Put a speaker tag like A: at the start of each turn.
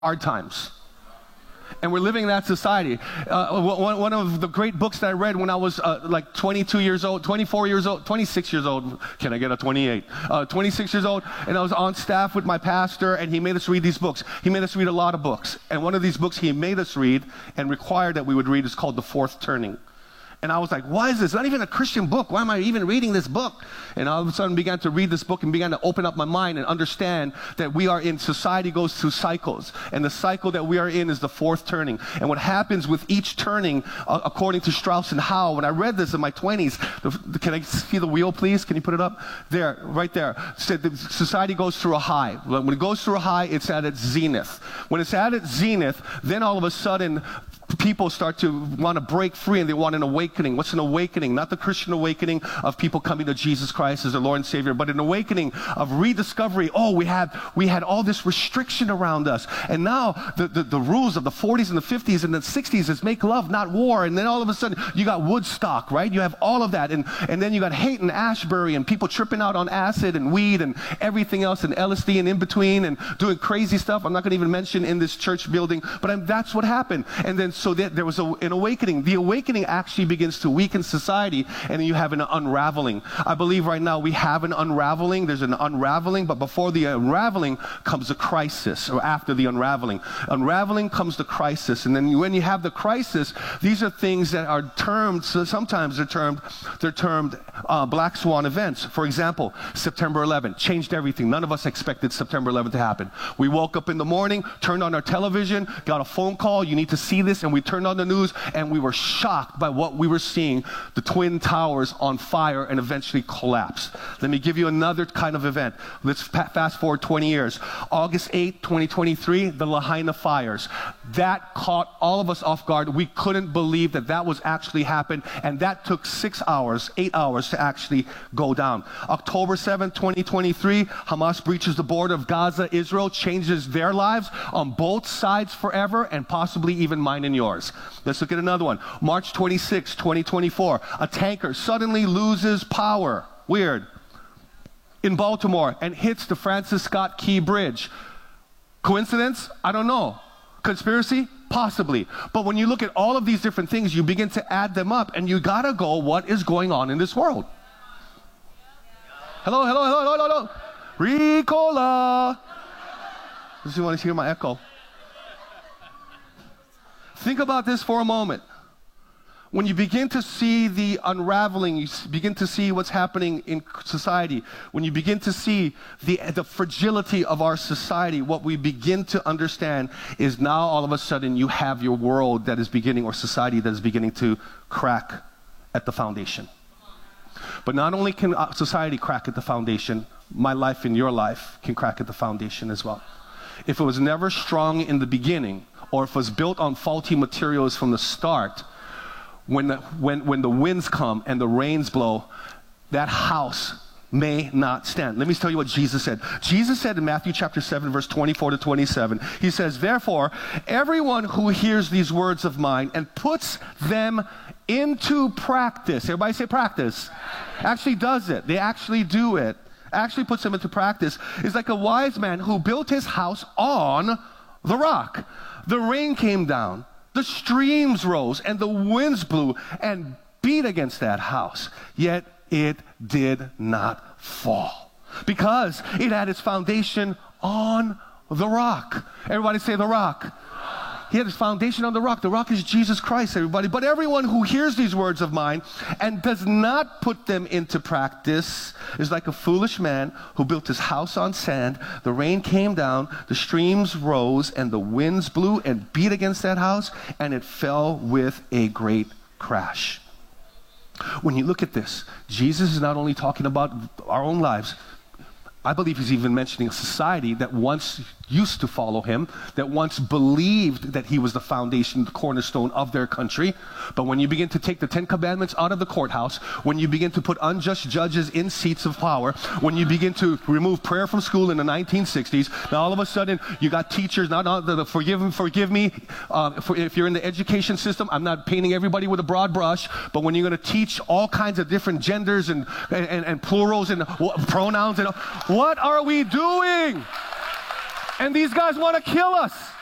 A: hard times. And we're living in that society. One of the great books that I read when I was like 22 years old, 24 years old, 26 years old. Can I get a 28? 26 years old, and I was on staff with my pastor, and he made us read these books. He made us read a lot of books. And one of these books he made us read and required that we would read is called The Fourth Turning. And I was like, why is this? Not even a Christian book. Why am I even reading this book? And all of a sudden began to read this book and began to open up my mind and understand that we are in, society goes through cycles. And the cycle that we are in is the fourth turning. And what happens with each turning, according to Strauss and Howe, when I read this in my 20s, can I see the wheel, please? Can you put it up? There, right there. Said that society goes through a high. When it goes through a high, it's at its zenith. When it's at its zenith, then all of a sudden, people start to want to break free and they want an awakening. What's an awakening? Not the Christian awakening of people coming to Jesus Christ as their Lord and Savior, but an awakening of rediscovery. Oh, we had all this restriction around us. And now the rules of the 40s and the 50s and the 60s is make love, not war. And then all of a sudden you got Woodstock, right? You have all of that. And then you got Hayton Ashbury and people tripping out on acid and weed and everything else and LSD and in between and doing crazy stuff. I'm not going to even mention in this church building, but that's what happened. And then so that there was an awakening. The awakening actually begins to weaken society, and then you have an unraveling. I believe right now we have an unraveling. There's an unraveling, but before the unraveling comes a crisis, or after the unraveling. Unraveling comes the crisis, and then when you have the crisis, these are things that are termed, so sometimes they're termed black swan events. For example, September 11th changed everything. None of us expected September 11th to happen. We woke up in the morning, turned on our television, got a phone call, you need to see this, and we turned on the news, and we were shocked by what we were seeing, the Twin Towers on fire and eventually collapse. Let me give you another kind of event. Let's fast forward 20 years. August 8, 2023, the Lahaina fires. That caught all of us off guard. We couldn't believe that was actually happened, and that took 8 hours to actually go down. October 7, 2023, Hamas breaches the border of Gaza, Israel, changes their lives on both sides forever, and possibly even mine and yours. Let's look at another one. March 26, 2024, a tanker suddenly loses power. Weird. In Baltimore, and hits the Francis Scott Key Bridge. Coincidence? I don't know. Conspiracy? Possibly. But when you look at all of these different things, you begin to add them up, and you gotta go, what is going on in this world? Hello, hello, hello, hello, hello. Ricola. Does you want to hear my echo? Think about this for a moment. When you begin to see the unraveling, you begin to see what's happening in society, when you begin to see the fragility of our society, what we begin to understand is now all of a sudden you have your world that is beginning, or society that is beginning to crack at the foundation. But not only can society crack at the foundation, my life and your life can crack at the foundation as well. If it was never strong in the beginning, or if it was built on faulty materials from the start, when the winds come and the rains blow, that house may not stand. Let me tell you what Jesus said. Jesus said in Matthew chapter 7, verse 24 to 27, he says, "Therefore, everyone who hears these words of mine and puts them into practice," everybody say practice, actually does it. They actually do it. Actually puts them into practice, is like a wise man who built his house on the rock. The rain came down, the streams rose, and the winds blew and beat against that house. Yet it did not fall, because it had its foundation on the rock. Everybody say the rock. He had his foundation on the rock. The rock is Jesus Christ, everybody. But everyone who hears these words of mine and does not put them into practice is like a foolish man who built his house on sand. The rain came down, the streams rose, and the winds blew and beat against that house, and it fell with a great crash. When you look at this, Jesus is not only talking about our own lives. I believe he's even mentioning a society that once used to follow him, that once believed that he was the foundation, the cornerstone of their country. But when you begin to take the 10 Commandments out of the courthouse, when you begin to put unjust judges in seats of power, when you begin to remove prayer from school in the 1960s, now all of a sudden you got teachers, forgive me, if you're in the education system, I'm not painting everybody with a broad brush, but when you're going to teach all kinds of different genders and plurals and pronouns, and what are we doing? And these guys want to kill us.